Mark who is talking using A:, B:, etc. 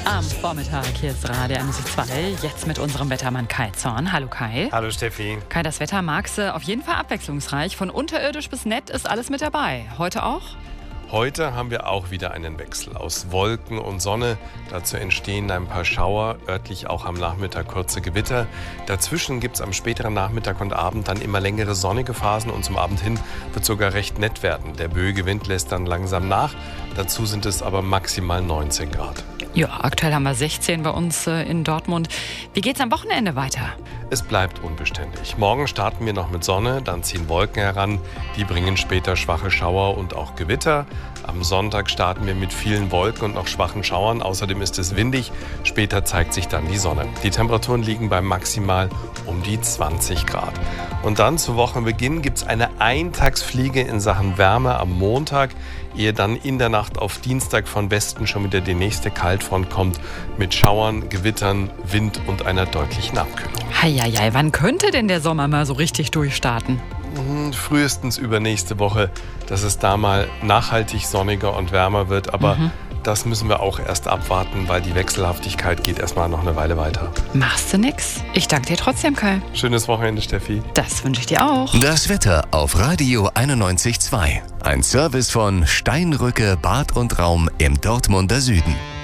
A: Am Vormittag, hier ist Radio 102, jetzt mit unserem Wettermann Kai Zorn. Hallo Kai.
B: Hallo Steffi.
A: Kai, das Wetter magst du auf jeden Fall abwechslungsreich. Von unterirdisch bis nett ist alles mit dabei. Heute auch?
B: Heute haben wir auch wieder einen Wechsel aus Wolken und Sonne. Dazu entstehen ein paar Schauer, örtlich auch am Nachmittag kurze Gewitter. Dazwischen gibt es am späteren Nachmittag und Abend dann immer längere sonnige Phasen und zum Abend hin wird sogar recht nett werden. Der böige Wind lässt dann langsam nach. Dazu sind es aber maximal 19 Grad.
A: Ja, aktuell haben wir 16 bei uns in Dortmund. Wie geht's am Wochenende weiter?
B: Es bleibt unbeständig. Morgen starten wir noch mit Sonne, dann ziehen Wolken heran. Die bringen später schwache Schauer und auch Gewitter. Am Sonntag starten wir mit vielen Wolken und noch schwachen Schauern. Außerdem ist es windig. Später zeigt sich dann die Sonne. Die Temperaturen liegen bei maximal um die 20 Grad. Und dann zu Wochenbeginn gibt es eine Eintagsfliege in Sachen Wärme am Montag, ehe dann in der Nacht auf Dienstag von Westen schon wieder die nächste Kaltfront kommt mit Schauern, Gewittern, Wind und einer deutlichen Abkühlung.
A: Heieiei, wann könnte denn der Sommer mal so richtig durchstarten?
B: Frühestens übernächste Woche, dass es da mal nachhaltig sonniger und wärmer wird. Aber das müssen wir auch erst abwarten, weil die Wechselhaftigkeit geht erstmal noch eine Weile weiter.
A: Machst du nix? Ich danke dir trotzdem, Kai.
B: Schönes Wochenende, Steffi.
A: Das wünsche ich dir auch.
C: Das Wetter auf Radio 91.2. Ein Service von Steinrücke Bad und Raum im Dortmunder Süden.